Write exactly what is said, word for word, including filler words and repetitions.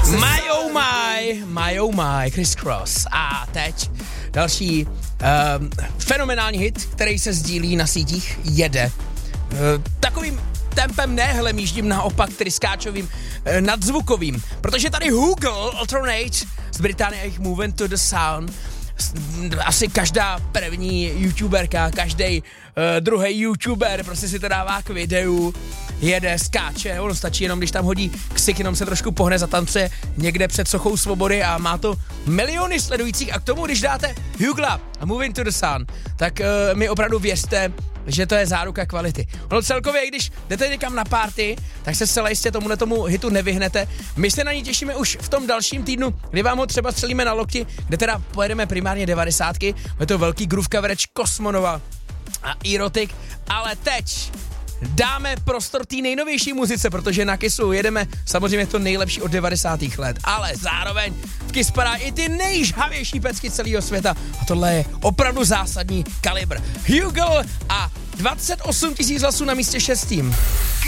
My oh my, my oh my, Criss Cross. A teď další um, fenomenální hit, který se sdílí na sítích, jede. Uh, takovým tempem ne, hele, míždím naopak tryskáčovým, uh, nadzvukovým, protože tady Google Alternate z Británie a jejich Moving to the Sound. Asi každá první youtuberka, každý uh, druhý youtuber prostě si to dává k videu, jede, skáče, ono stačí jenom, když tam hodí ksik, jenom se trošku pohne, zatancuje někde před sochou Svobody a má to miliony sledujících a k tomu, když dáte Hugla a Moving to the Sun, tak uh, mi opravdu věřte, že to je záruka kvality. Ono celkově, když jdete někam na party, tak se zcela jistě tomuhle tomu hitu nevyhnete. My se na ní těšíme už v tom dalším týdnu, kdy vám ho třeba střelíme na lokti, kde teda pojedeme primárně devadesátky, je to velký groove coverage Cosmonova a Erotic, ale teď dáme prostor té nejnovější muzice, protože na Kissu jedeme samozřejmě to nejlepší od devadesátých let, ale zároveň v Kiss Parade i ty nejžhavější pecky celého světa a tohle je opravdu zásadní kalibr. Hugel a dvacet osm tisíc hlasů na místě šestým.